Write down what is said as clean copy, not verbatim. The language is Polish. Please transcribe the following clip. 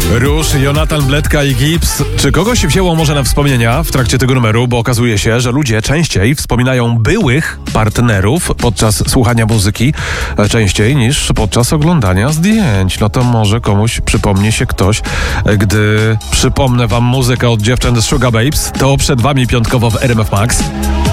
Rusz, Jonathan Bledka i Gibbs. Czy kogoś wzięło może na wspomnienia w trakcie tego numeru? Bo okazuje się, że ludzie częściej wspominają byłych partnerów podczas słuchania muzyki, częściej niż podczas oglądania zdjęć. No to może komuś przypomni się ktoś, gdy przypomnę wam muzykę od dziewczyn z Sugababes. To przed wami piątkowo w RMF Max.